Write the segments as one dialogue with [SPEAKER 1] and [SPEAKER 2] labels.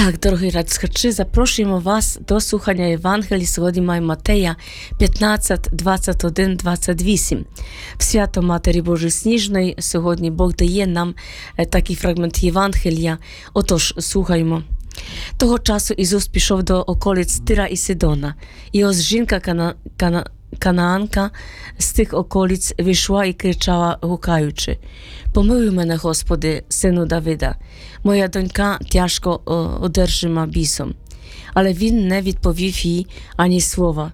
[SPEAKER 1] Так, дорогі радіослухачі, запрошуємо вас до слухання Євангелії. Сьогодні маємо Матея 15, 21, 28. В свято Матері Божої Сніжної сьогодні Бог дає нам такий фрагмент Євангелія. Отож, слухаємо. Того часу Ісус пішов до околиць Тира і Сидона. І ось жінка Канаанка з тих околиць вийшла і кричала, гукаючи: «Помилуй мене, Господи, сину Давида, моя донька тяжко одержима бісом». Але він не відповів їй ані слова.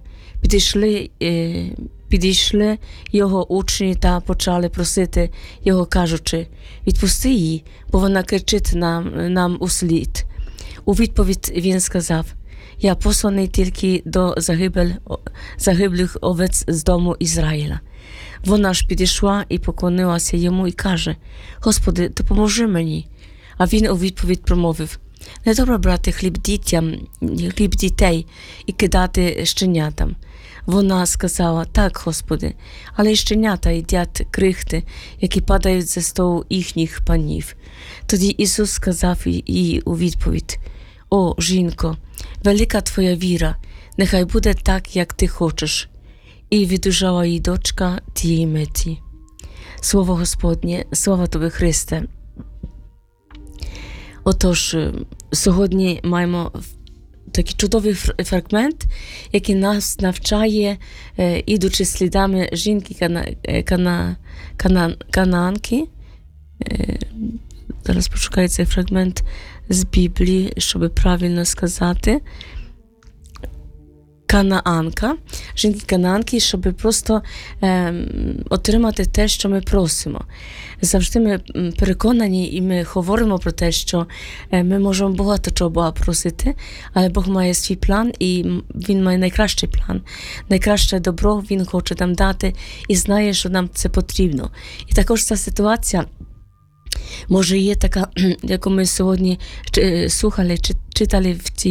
[SPEAKER 1] Підійшли його учні та почали просити його, кажучи: «Відпусти її, бо вона кричить нам услід». У відповідь він сказав: «Я посланий тільки до загиблих овець з дому Ізраїля». Вона ж підійшла і поклонилася йому і каже: «Господи, допоможи мені». А він у відповідь промовив: «Недобре брати хліб дітей і кидати щенятам». Вона сказала: «Так, Господи, але й щенята їдять крихти, які падають зі столу їхніх панів». Тоді Ісус сказав їй у відповідь: «О, жінко, велика твоя віра, нехай буде так, як ти хочеш». І відужала її дочка тієї миті. Слово Господнє, слава тобі, Христе. Отож, сьогодні маємо такий чудовий фрагмент, який нас навчає, ідучи слідами жінки Канаанки. Зараз пошукаю цей фрагмент з Біблії, щоб правильно сказати. Жінки Канаанки, щоб просто отримати те, що ми просимо. Завжди ми переконані і ми говоримо про те, що ми можемо багато чого Бога просити, але Бог має свій план і Він має найкращий план. Найкраще добро Він хоче нам дати і знає, що нам це потрібно. І також ця ситуація може є така, яку ми сьогодні слухали, читали в цій